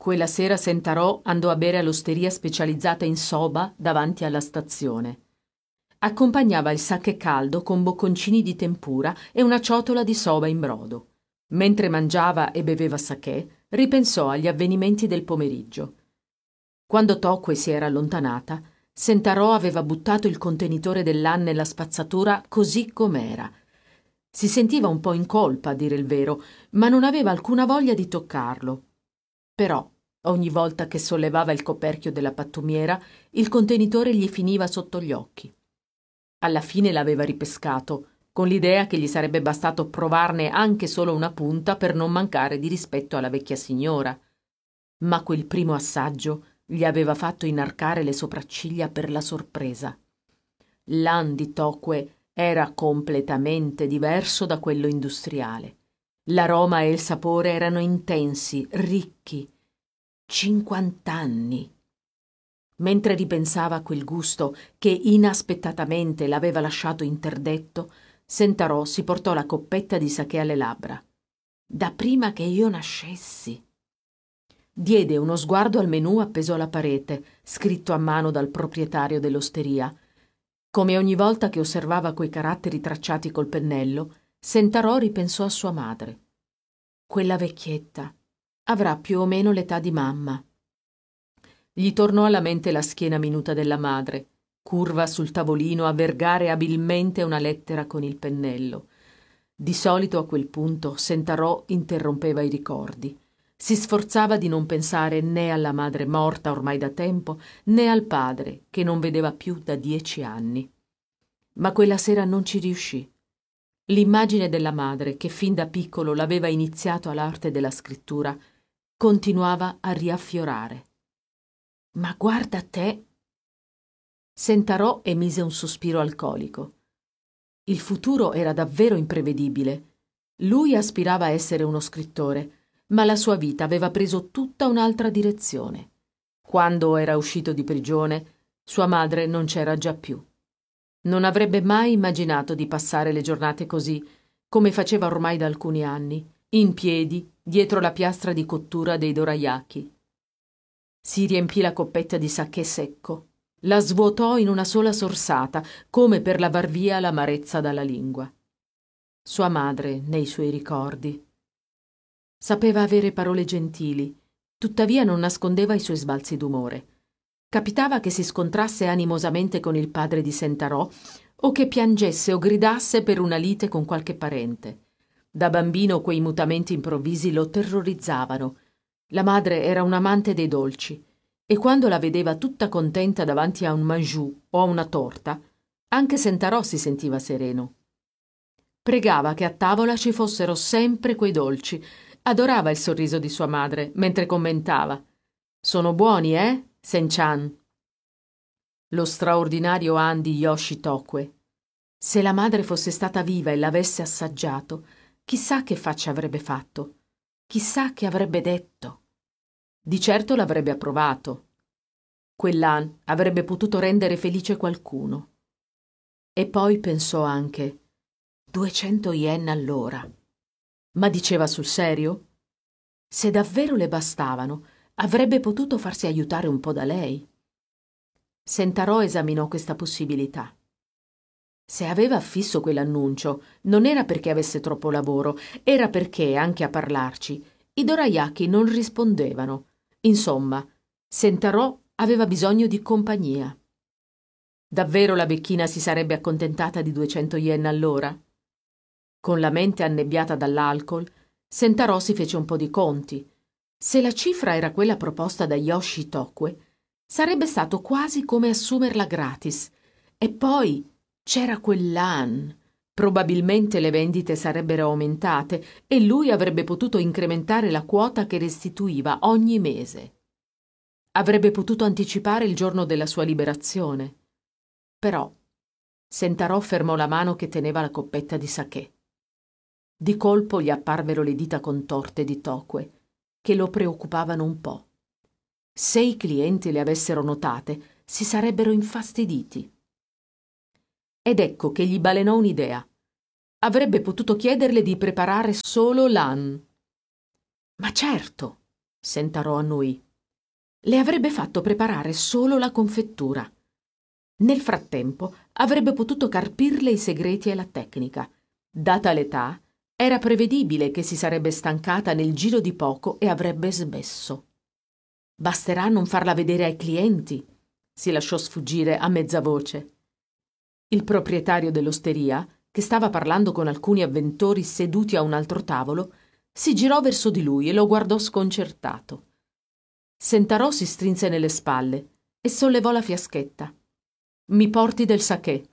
Quella sera Sentarò andò a bere all'osteria specializzata in soba davanti alla stazione. Accompagnava il sake caldo con bocconcini di tempura e una ciotola di soba in brodo. Mentre mangiava e beveva sakè, ripensò agli avvenimenti del pomeriggio. Quando Tokwe si era allontanata, Sentarò aveva buttato il contenitore dell'An nella spazzatura così com'era. Si sentiva un po' in colpa, a dire il vero, ma non aveva alcuna voglia di toccarlo. Però, ogni volta che sollevava il coperchio della pattumiera, il contenitore gli finiva sotto gli occhi. Alla fine l'aveva ripescato, con l'idea che gli sarebbe bastato provarne anche solo una punta per non mancare di rispetto alla vecchia signora. Ma quel primo assaggio gli aveva fatto inarcare le sopracciglia per la sorpresa. L'An di Tokwe era completamente diverso da quello industriale. L'aroma e il sapore erano intensi, ricchi. 50 anni. Mentre ripensava a quel gusto che inaspettatamente l'aveva lasciato interdetto, Sentarò si portò la coppetta di sake alle labbra. Da prima che io nascessi. Diede uno sguardo al menù appeso alla parete, scritto a mano dal proprietario dell'osteria. Come ogni volta che osservava quei caratteri tracciati col pennello, Sentarò ripensò a sua madre. Quella vecchietta avrà più o meno l'età di mamma. Gli tornò alla mente la schiena minuta della madre, curva sul tavolino a vergare abilmente una lettera con il pennello. Di solito a quel punto Sentarò interrompeva i ricordi. Si sforzava di non pensare né alla madre morta ormai da tempo, né al padre che non vedeva più da 10 anni. Ma quella sera non ci riuscì. L'immagine della madre, che fin da piccolo l'aveva iniziato all'arte della scrittura, continuava a riaffiorare. Ma guarda te! Sentarò emise un sospiro alcolico. Il futuro era davvero imprevedibile. Lui aspirava a essere uno scrittore, ma la sua vita aveva preso tutta un'altra direzione. Quando era uscito di prigione, sua madre non c'era già più. Non avrebbe mai immaginato di passare le giornate così, come faceva ormai da alcuni anni, in piedi, dietro la piastra di cottura dei dorayaki. Si riempì la coppetta di sake secco, la svuotò in una sola sorsata, come per lavar via l'amarezza dalla lingua. Sua madre nei suoi ricordi. Sapeva avere parole gentili, tuttavia non nascondeva i suoi sbalzi d'umore. Capitava che si scontrasse animosamente con il padre di Sentarò o che piangesse o gridasse per una lite con qualche parente. Da bambino quei mutamenti improvvisi lo terrorizzavano. La madre era un'amante dei dolci e quando la vedeva tutta contenta davanti a un mangiù o a una torta, anche Sentarò si sentiva sereno. Pregava che a tavola ci fossero sempre quei dolci. Adorava il sorriso di sua madre mentre commentava: «Sono buoni, Sen-chan?» Lo straordinario Han di Yoshi Tokwe. Se la madre fosse stata viva e l'avesse assaggiato, chissà che faccia avrebbe fatto, chissà che avrebbe detto. Di certo l'avrebbe approvato. Quell'Han avrebbe potuto rendere felice qualcuno. E poi pensò anche: 200 yen all'ora. Ma diceva sul serio? Se davvero le bastavano, avrebbe potuto farsi aiutare un po' da lei. Sentarò esaminò questa possibilità. Se aveva affisso quell'annuncio, non era perché avesse troppo lavoro, era perché, anche a parlarci, i dorayaki non rispondevano. Insomma, Sentarò aveva bisogno di compagnia. Davvero la vecchina si sarebbe accontentata di 200 yen all'ora? Con la mente annebbiata dall'alcol, Sentarò si fece un po' di conti. Se la cifra era quella proposta da Yoshi Tokwe, sarebbe stato quasi come assumerla gratis. E poi c'era quell'Han. Probabilmente le vendite sarebbero aumentate e lui avrebbe potuto incrementare la quota che restituiva ogni mese. Avrebbe potuto anticipare il giorno della sua liberazione. Però Sentarò fermò la mano che teneva la coppetta di sakè. Di colpo gli apparvero le dita contorte di Tokwe, che lo preoccupavano un po'. Se i clienti le avessero notate, si sarebbero infastiditi. Ed ecco che gli balenò un'idea. Avrebbe potuto chiederle di preparare solo l'Han. Ma certo! Sentarò annuì. Le avrebbe fatto preparare solo la confettura. Nel frattempo avrebbe potuto carpirle i segreti e la tecnica. Data l'età, era prevedibile che si sarebbe stancata nel giro di poco e avrebbe smesso. Basterà non farla vedere ai clienti, si lasciò sfuggire a mezza voce. Il proprietario dell'osteria, che stava parlando con alcuni avventori seduti a un altro tavolo, si girò verso di lui e lo guardò sconcertato. Sentarò si strinse nelle spalle e sollevò la fiaschetta. «Mi porti del sakè»,